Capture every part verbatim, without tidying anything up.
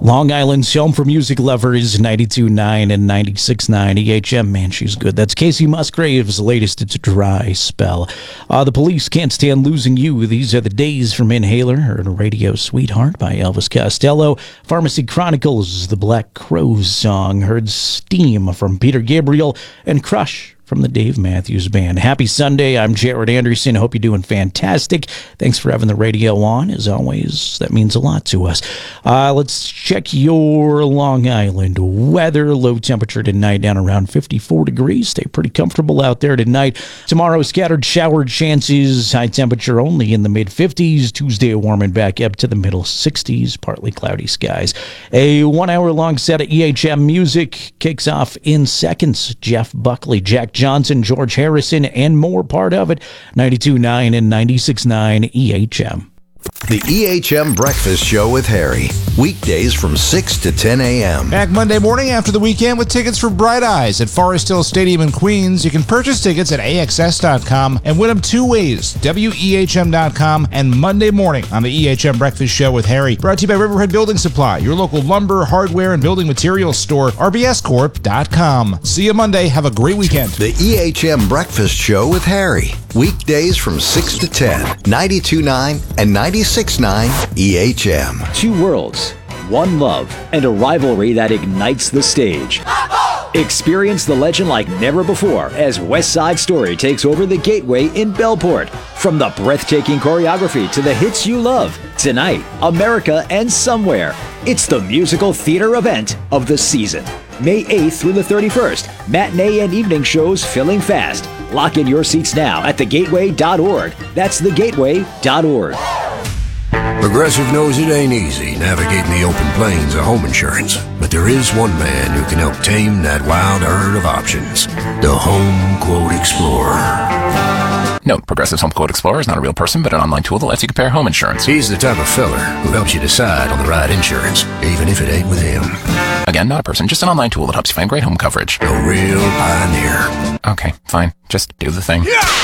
Long Island's home for music lovers, ninety-two point nine and ninety-six point nine E H M. Man, she's good. That's Casey Musgrave's latest. It's a dry spell. Uh, the Police Can't Stand Losing You. These Are the Days from Inhaler. Heard a Radio Sweetheart by Elvis Costello. Pharmacy Chronicles, the Black Crowes song. Heard Steam from Peter Gabriel. And Crush from the Dave Matthews Band. Happy Sunday. I'm Jared Anderson. Hope you're doing fantastic. Thanks for having the radio on. As always, that means a lot to us. Uh, let's check your Long Island weather. Low temperature tonight down around fifty-four degrees. Stay pretty comfortable out there tonight. Tomorrow, scattered shower chances. High temperature only in the mid-fifties. Tuesday, warming back up to the middle sixties. Partly cloudy skies. A one-hour-long set of E H M music kicks off in seconds. Jeff Buckley, Jack Johnson, George Harrison, and more part of it. ninety-two point nine and ninety-six point nine E H M. The E H M Breakfast Show with Harry. Weekdays from six to ten a.m. Back Monday morning after the weekend with tickets for Bright Eyes at Forest Hill Stadium in Queens. You can purchase tickets at A X S dot com and win them two ways, W E H M dot com and Monday morning on the E H M Breakfast Show with Harry. Brought to you by Riverhead Building Supply, your local lumber, hardware, and building materials store, R B S corp dot com. See you Monday. Have a great weekend. The E H M Breakfast Show with Harry. Weekdays from six to ten, ninety-two point nine and ninety-six point nine E H M. Two worlds, one love, and a rivalry that ignites the stage. Experience the legend like never before as West Side Story takes over the Gateway in Bellport. From the breathtaking choreography to the hits you love, tonight, America and Somewhere. It's the musical theater event of the season. May eighth through the thirty-first. Matinee and evening shows filling fast. Lock in your seats now at the gateway dot org. That's the gateway dot org. Progressive knows it ain't easy navigating the open plains of home insurance, but there is one man who can help tame that wild herd of options. The Home Quote Explorer. Note, Progressive's Home Quote Explorer is not a real person, but an online tool that lets you compare home insurance. He's the type of fella who helps you decide on the right insurance, even if it ain't with him. Again, not a person, just an online tool that helps you find great home coverage. A real pioneer. Okay, fine. Just do the thing.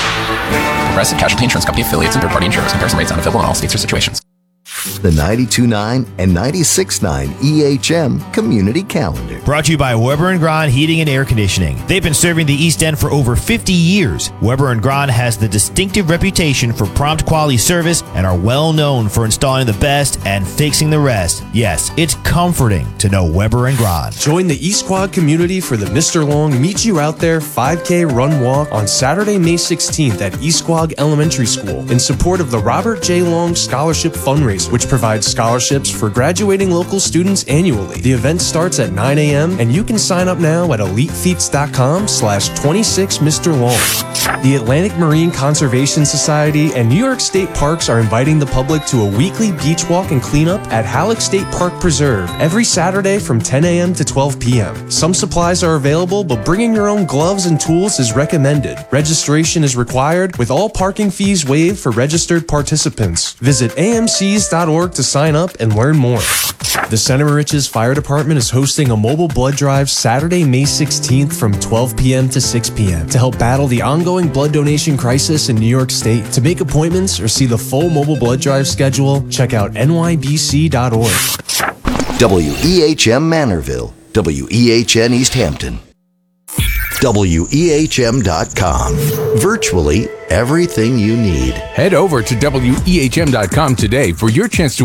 Yeah! Progressive Casualty Insurance Company affiliates and third-party insurers. Comparison rates not available in all states or situations. The ninety-two point nine and ninety-six point nine E H M Community Calendar. Brought to you by Weber and Gron Heating and Air Conditioning. They've been serving the East End for over fifty years. Weber and Gron has the distinctive reputation for prompt quality service and are well known for installing the best and fixing the rest. Yes, it's comforting to know Weber and Gron. Join the East Quad community for the Mister Long Meet You Out There five K Run Walk on Saturday, May sixteenth at East Quad Elementary School in support of the Robert J. Long Scholarship Fundraiser, which provides scholarships for graduating local students annually. The event starts at nine a.m. and you can sign up now at elite feats dot com slash twenty-six Mister Long. The Atlantic Marine Conservation Society and New York State Parks are inviting the public to a weekly beach walk and cleanup at Halleck State Park Preserve every Saturday from ten a.m. to twelve p.m. Some supplies are available, but bringing your own gloves and tools is recommended. Registration is required, with all parking fees waived for registered participants. Visit A M Cs dot org to sign up and learn more. The Center Riches Fire Department is hosting a mobile blood drive Saturday, May sixteenth from twelve p.m. to six p.m. to help battle the ongoing blood donation crisis in New York State. To make appointments or see the full mobile blood drive schedule, check out N Y B C dot org. W E H M Manorville, W E H N East Hampton, W E H M dot com. Virtually everything you need. Head over to W E H M dot com today for your chance to